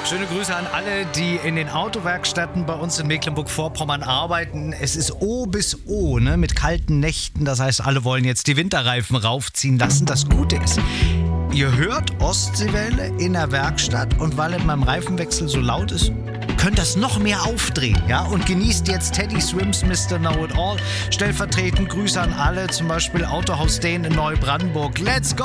Schöne Grüße an alle, die in den Autowerkstätten bei uns in Mecklenburg-Vorpommern arbeiten. Es ist O bis O, ne, mit kalten Nächten. Das heißt, alle wollen jetzt die Winterreifen raufziehen lassen. Das Gute ist, ihr hört Ostseewelle in der Werkstatt und weil in meinem Reifenwechsel so laut ist, könnt das noch mehr aufdrehen, ja? Und genießt jetzt Teddy Swims Mr. Know-It-All. Stellvertretend Grüße an alle, zum Beispiel Autohaus Dane in Neubrandenburg. Let's go!